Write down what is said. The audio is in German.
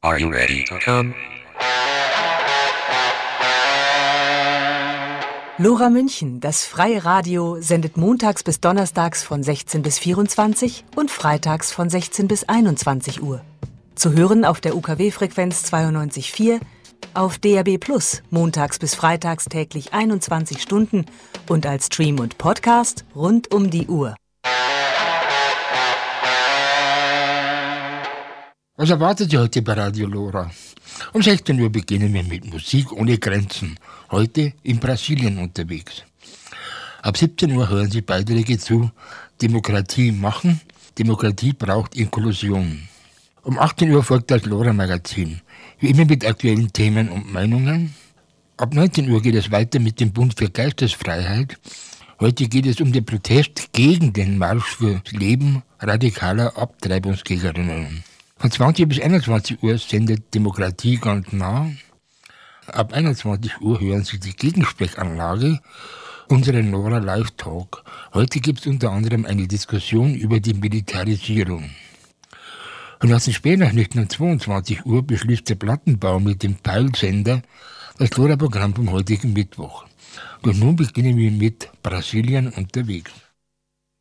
Are you ready to come? Lora München, das freie Radio, sendet montags bis donnerstags von 16 bis 24 und freitags von 16 bis 21 Uhr. Zu hören auf der UKW-Frequenz 92.4, auf DAB+, montags bis freitags täglich 21 Stunden und als Stream und Podcast rund um die Uhr. Was erwartet ihr heute bei Radio Lora? Um 16 Uhr beginnen wir mit Musik ohne Grenzen. Heute in Brasilien unterwegs. Ab 17 Uhr hören Sie Beiträge zu Demokratie machen, Demokratie braucht Inklusion. Um 18 Uhr folgt das Lora-Magazin, wie immer mit aktuellen Themen und Meinungen. Ab 19 Uhr geht es weiter mit dem Bund für Geistesfreiheit. Heute geht es um den Protest gegen den Marsch fürs Leben radikaler Abtreibungsgegnerinnen. Von 20 bis 21 Uhr sendet Demokratie ganz nah. Ab 21 Uhr hören Sie die Gegensprechanlage, unseren Lora Live Talk. Heute gibt es unter anderem eine Diskussion über die Militarisierung. Und nach den Spätnachrichten um 22 Uhr beschließt der Plattenbau mit dem Peilsender das Lora-Programm vom heutigen Mittwoch. Und nun beginnen wir mit Brasilien unterwegs.